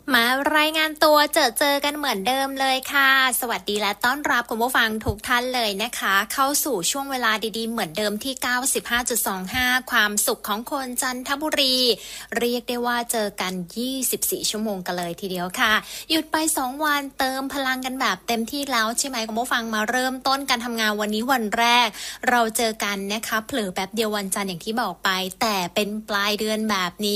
มารายงานตัวเจอกันเหมือนเดิมเลยค่ะสวัสดีและต้อนรับคุณผู้ฟังทุกท่านเลยนะคะเข้าสู่ช่วงเวลาดีๆเหมือนเดิมที่ 95.25 ความสุขของคนจันทบุรีเรียกได้ว่าเจอกัน24ชั่วโมงกันเลยทีเดียวค่ะหยุดไป2วันเติมพลังกันแบบเต็มที่แล้วใช่ไหมคุณผู้ฟังมาเริ่มต้นการทำงานวันนี้วันแรกเราเจอกันนะคะเผลอแป๊บเดียววันจันทร์อย่างที่บอกไปแต่เป็นปลายเดือนแบบนี้